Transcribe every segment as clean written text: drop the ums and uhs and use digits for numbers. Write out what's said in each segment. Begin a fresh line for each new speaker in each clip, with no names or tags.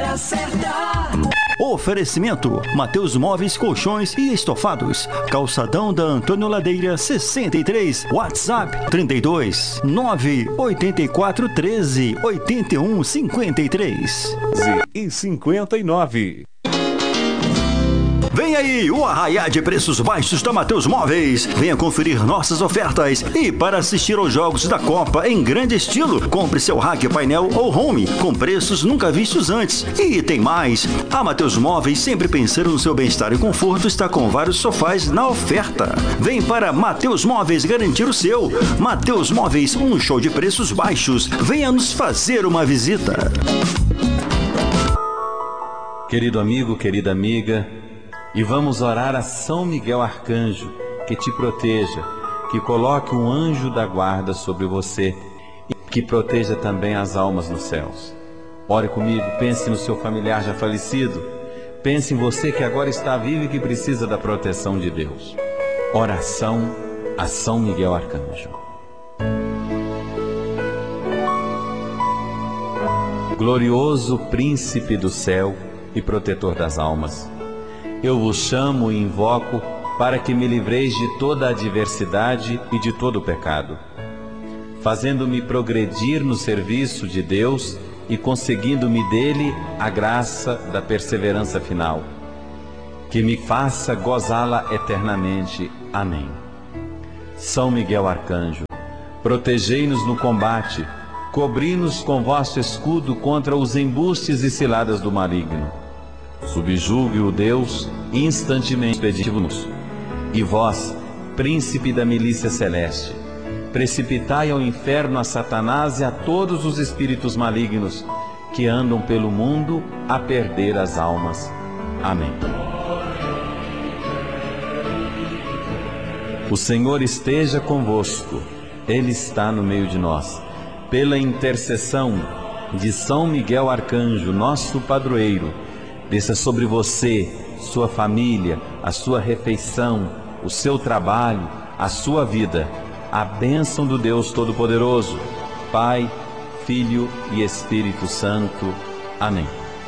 hora certa.
Oferecimento: Mateus Móveis, Colchões e Estofados. Calçadão da Antônio Ladeira 63. WhatsApp 32 984 13 81 53
e 59.
Vem aí o arraiá de preços baixos da Mateus Móveis. Venha conferir nossas ofertas e para assistir aos jogos da Copa em grande estilo, compre seu rack, painel ou home com preços nunca vistos antes. E tem mais, a Mateus Móveis, sempre pensando no seu bem-estar e conforto, está com vários sofás na oferta. Vem para Mateus Móveis garantir o seu. Mateus Móveis, um show de preços baixos. Venha nos fazer uma visita.
Querido amigo, querida amiga, e vamos orar a São Miguel Arcanjo, que te proteja, que coloque um anjo da guarda sobre você e que proteja também as almas nos céus. Ore comigo, pense no seu familiar já falecido, pense em você que agora está vivo e que precisa da proteção de Deus. Oração a São Miguel Arcanjo. Glorioso príncipe do céu e protetor das almas, eu vos chamo e invoco para que me livreis de toda a adversidade e de todo o pecado, fazendo-me progredir no serviço de Deus e conseguindo-me dele a graça da perseverança final, que me faça gozá-la eternamente. Amém. São Miguel Arcanjo, protegei-nos no combate, cobri-nos com vosso escudo contra os embustes e ciladas do maligno. Subjugue-o Deus, instantemente pedimos. E vós, príncipe da milícia celeste, precipitai ao inferno a Satanás e a todos os espíritos malignos que andam pelo mundo a perder as almas. Amém. O Senhor esteja convosco, Ele está no meio de nós. Pela intercessão de São Miguel Arcanjo, nosso padroeiro, desça sobre você, sua família, a sua refeição, o seu trabalho, a sua vida, a bênção do Deus Todo-Poderoso, Pai, Filho e Espírito Santo. Amém.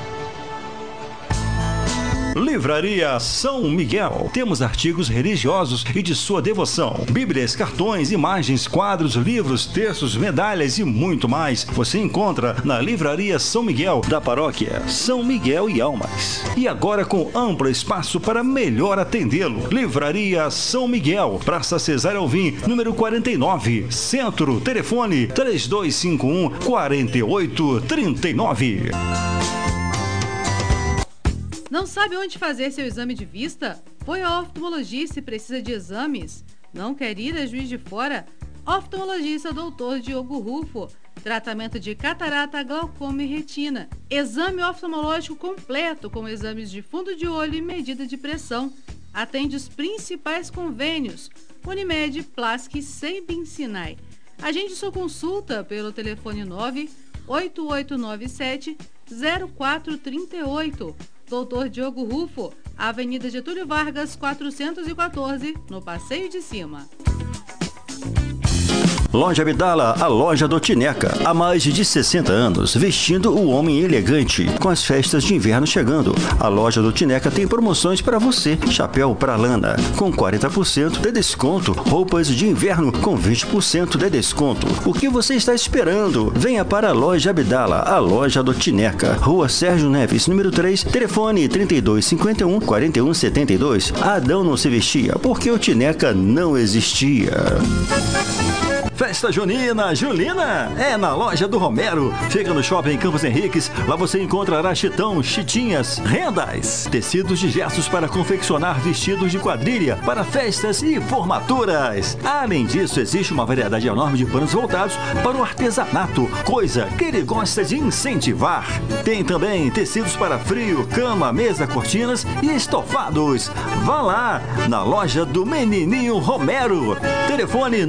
Livraria São Miguel. Temos artigos religiosos e de sua devoção. Bíblias, cartões, imagens, quadros, livros, textos, medalhas e muito mais. Você encontra na Livraria São Miguel, da paróquia São Miguel e Almas. E agora com amplo espaço para melhor atendê-lo. Livraria São Miguel, Praça Cesário Alvim, número 49, Centro. Telefone 3251-4839.
Não sabe onde fazer seu exame de vista? Foi ao oftalmologista e precisa de exames? Não quer ir a Juiz de Fora? Oftalmologista Dr. Diogo Rufo. Tratamento de catarata, glaucoma e retina. Exame oftalmológico completo com exames de fundo de olho e medida de pressão. Atende os principais convênios: Unimed, Plask e Sembin Sinai. Agende sua consulta pelo telefone 98897-0438. Dr. Diogo Rufo, Avenida Getúlio Vargas, 414, no Passeio de Cima.
Loja Abdala, a loja do Tineca. Há mais de 60 anos, vestindo o homem elegante. Com as festas de inverno chegando, a loja do Tineca tem promoções para você. Chapéu pra lana, com 40% de desconto. Roupas de inverno, com 20% de desconto. O que você está esperando? Venha para a Loja Abdala, a loja do Tineca. Rua Sérgio Neves, número 3, telefone 3251-4172. Adão não se vestia, porque o Tineca não existia. Festa junina, Julina, é na loja do Romero. Fica no Shopping Campos Henriques. Lá você encontrará chitão, chitinhas, rendas, tecidos de gestos para confeccionar vestidos de quadrilha para festas e formaturas. Além disso, existe uma variedade enorme de panos voltados para o artesanato, coisa que ele gosta de incentivar. Tem também tecidos para frio, cama, mesa, cortinas e estofados. Vá lá na loja do Menininho Romero. Telefone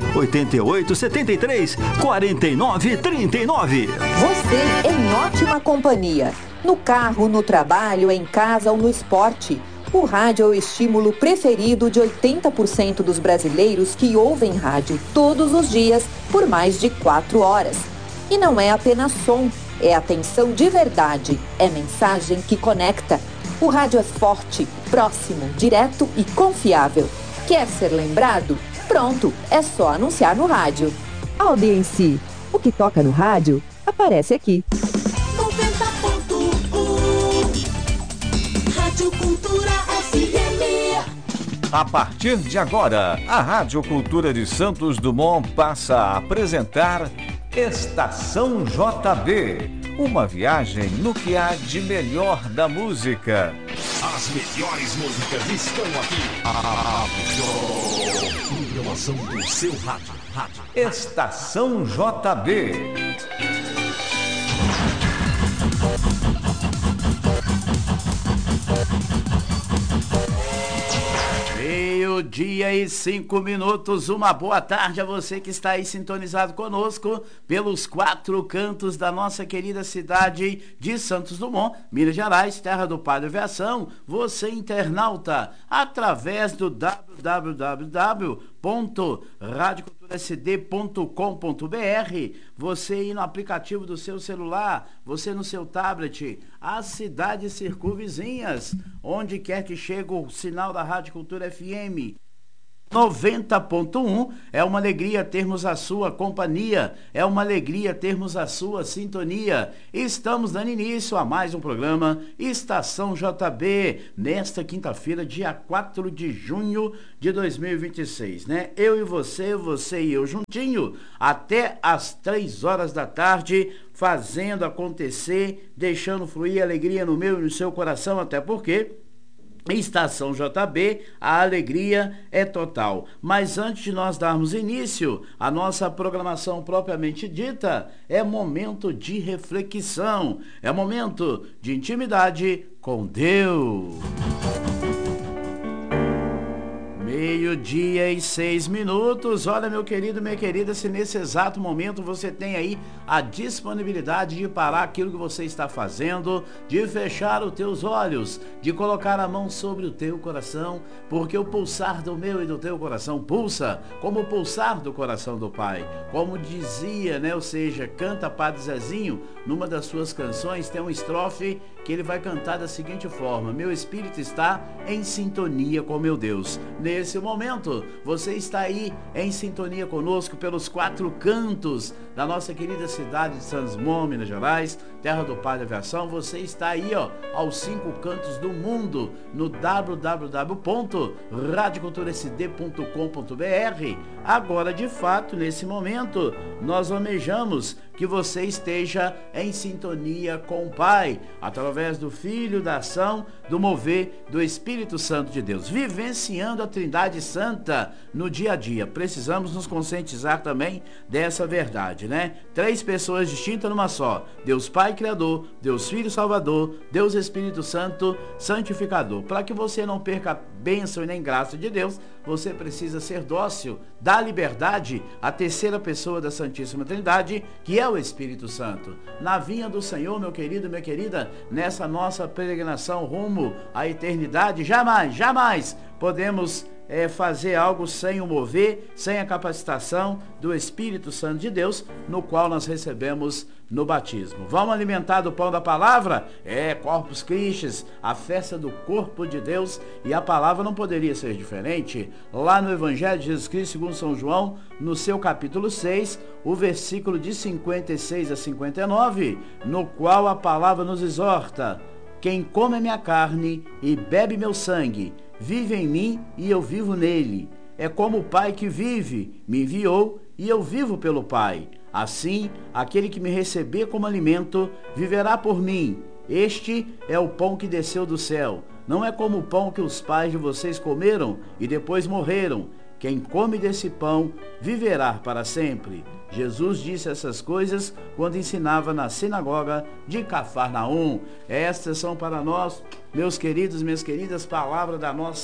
98873-4939.
Você em ótima companhia. No carro, no trabalho, em casa ou no esporte. O rádio é o estímulo preferido de 80% dos brasileiros que ouvem rádio todos os dias por mais de 4 horas. E não é apenas som. É atenção de verdade, é mensagem que conecta. O rádio é forte, próximo, direto e confiável. Quer ser lembrado? Pronto, é só anunciar no rádio. Audiência, o que toca no rádio, aparece aqui.
90.1 Rádio Cultura FM.
A partir de agora, a Rádio Cultura de Santos Dumont passa a apresentar Estação JB, uma viagem no que há de melhor da música.
As melhores músicas estão aqui. A melhor programação do seu rádio.
Estação JB.
Meio-dia e 5 minutos, uma boa tarde a você que está aí sintonizado conosco pelos 4 cantos da nossa querida cidade de Santos Dumont, Minas Gerais, terra do Padre Aviação. Você internauta, através do www.radioculturasd.com.br, você aí no aplicativo do seu celular, você no seu tablet, as cidades circunvizinhas, onde quer que chegue o sinal da Rádio Cultura FM 90.1, é uma alegria termos a sua companhia, é uma alegria termos a sua sintonia. Estamos dando início a mais um programa Estação JB, nesta quinta-feira, dia 4 de junho de 2026, né? Eu e você e eu juntinho, até as 3 horas da tarde, fazendo acontecer, deixando fluir alegria no meu e no seu coração, até porque Estação JB, a alegria é total. Mas antes de nós darmos início à nossa programação propriamente dita, é momento de reflexão, é momento de intimidade com Deus. Meio-dia e 6 minutos. Olha, meu querido, minha querida, se nesse exato momento você tem aí a disponibilidade de parar aquilo que você está fazendo, de fechar os teus olhos, de colocar a mão sobre o teu coração, porque o pulsar do meu e do teu coração pulsa como o pulsar do coração do Pai. Como dizia, né? Ou seja, canta Padre Zezinho, numa das suas canções, tem uma estrofe que ele vai cantar da seguinte forma: meu espírito está em sintonia com meu Deus. Nesse momento, você está aí em sintonia conosco pelos 4 cantos da nossa querida cidade de Santos Dumont, Minas Gerais, terra do Padre Aviação. Você está aí, ó, aos 5 cantos do mundo, no www.radioculturasd.com.br. Agora, de fato, nesse momento, nós almejamos que você esteja em sintonia com o Pai, através do Filho, da ação, do mover do Espírito Santo de Deus, vivenciando a Trindade Santa no dia a dia. Precisamos nos conscientizar também dessa verdade, né? 3 pessoas distintas numa só: Deus Pai Criador, Deus Filho Salvador, Deus Espírito Santo Santificador. Para que você não perca a bênção e nem graça de Deus, você precisa ser dócil, dar liberdade à terceira pessoa da Santíssima Trindade, que é o Espírito Santo. Na vinha do Senhor, meu querido, minha querida, nessa nossa peregrinação rumo à eternidade, jamais podemos fazer algo sem o mover, sem a capacitação do Espírito Santo de Deus, no qual nós recebemos no batismo. Vamos alimentar do pão da palavra? Corpus Christi, a festa do corpo de Deus, e a palavra não poderia ser diferente. Lá no Evangelho de Jesus Cristo segundo São João, no seu capítulo 6, o versículo de 56 a 59, no qual a palavra nos exorta: quem come a minha carne e bebe meu sangue, vive em mim e eu vivo nele. É como o Pai que vive, me enviou e eu vivo pelo Pai. Assim, aquele que me receber como alimento, viverá por mim. Este é o pão que desceu do céu. Não é como o pão que os pais de vocês comeram e depois morreram. Quem come desse pão, viverá para sempre. Jesus disse essas coisas quando ensinava na sinagoga de Cafarnaum. Estas são para nós, meus queridos, minhas queridas, palavras da nossa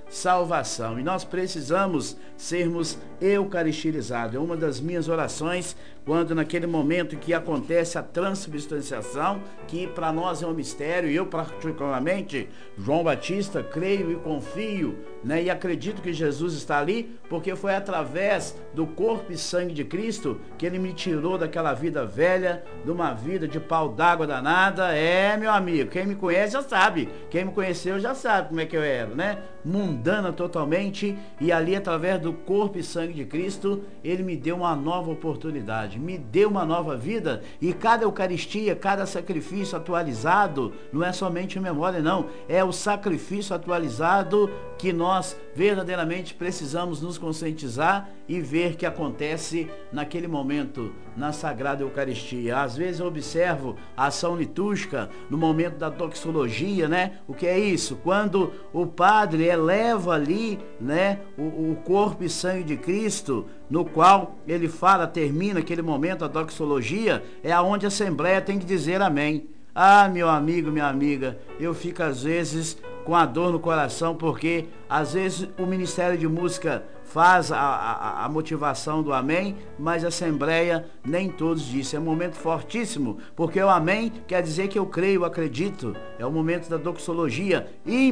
salvação. E nós precisamos sermos eucaristizados. É uma das minhas orações, quando naquele momento que acontece a transubstanciação, que para nós é um mistério, e eu particularmente, João Batista, creio e confio, né, e acredito que Jesus está ali, porque foi através do corpo e sangue de Cristo que ele me tirou daquela vida velha, de uma vida de pau d'água danada. Meu amigo, quem me conhece já sabe, quem me conheceu já sabe como é que eu era, né? Mundana totalmente, e ali através do corpo e sangue de Cristo, ele me deu uma nova oportunidade, me deu uma nova vida, e cada Eucaristia, cada sacrifício atualizado, não é somente memória não, é o sacrifício atualizado que nós verdadeiramente precisamos nos conscientizar e ver que acontece naquele momento na Sagrada Eucaristia. Às vezes eu observo a ação litúrgica no momento da doxologia, né? O que é isso? Quando o padre eleva ali, né, o corpo e sangue de Cristo, no qual ele fala, termina aquele momento, a doxologia, é aonde a Assembleia tem que dizer amém. Meu amigo, minha amiga, eu fico às vezes com a dor no coração, porque às vezes o Ministério de Música faz a motivação do amém, mas a Assembleia nem todos dizem. É um momento fortíssimo, porque o amém quer dizer que eu creio, acredito. É o momento da doxologia,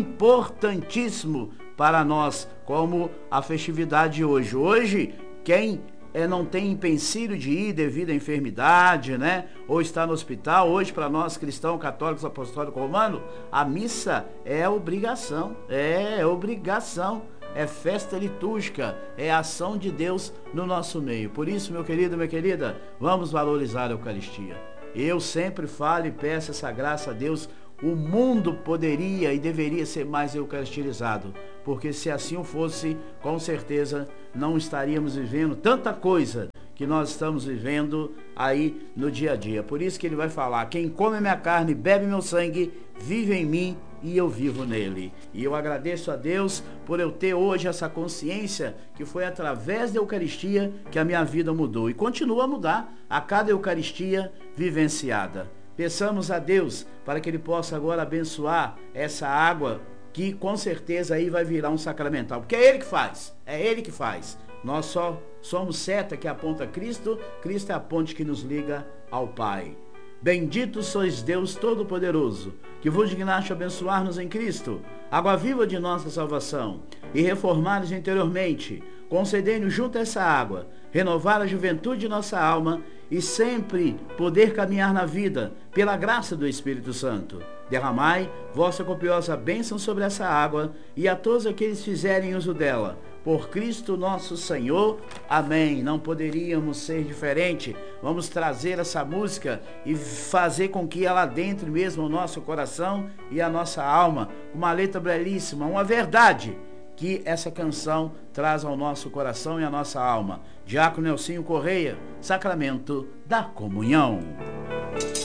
importantíssimo para nós, como a festividade de hoje. Hoje, quem não tem empecilho de ir devido à enfermidade, né? Ou está no hospital, hoje para nós cristãos católicos apostólicos romanos, a missa é obrigação, é obrigação, é festa litúrgica, é ação de Deus no nosso meio. Por isso, meu querido, minha querida, vamos valorizar a Eucaristia. Eu sempre falo e peço essa graça a Deus. O mundo poderia e deveria ser mais eucaristizado, porque se assim fosse, com certeza não estaríamos vivendo tanta coisa que nós estamos vivendo aí no dia a dia. Por isso que ele vai falar: quem come minha carne e bebe meu sangue, vive em mim e eu vivo nele. E eu agradeço a Deus por eu ter hoje essa consciência que foi através da Eucaristia que a minha vida mudou e continua a mudar a cada Eucaristia vivenciada. Peçamos a Deus para que Ele possa agora abençoar essa água, que com certeza aí vai virar um sacramental, porque é Ele que faz, é Ele que faz. Nós só somos seta que aponta a Cristo, Cristo é a ponte que nos liga ao Pai. Bendito sois Deus Todo-Poderoso, que vos dignaste abençoar-nos em Cristo, água viva de nossa salvação, e reformar-nos interiormente, concedei-nos junto a essa água, renovar a juventude de nossa alma e sempre poder caminhar na vida pela graça do Espírito Santo. Derramai vossa copiosa bênção sobre essa água e a todos aqueles que fizerem uso dela. Por Cristo nosso Senhor. Amém. Não poderíamos ser diferente. Vamos trazer essa música e fazer com que ela adentre mesmo o nosso coração e a nossa alma. Uma letra belíssima, uma verdade que essa canção traz ao nosso coração e à nossa alma. Diácono Nelsinho Correia, Sacramento da Comunhão.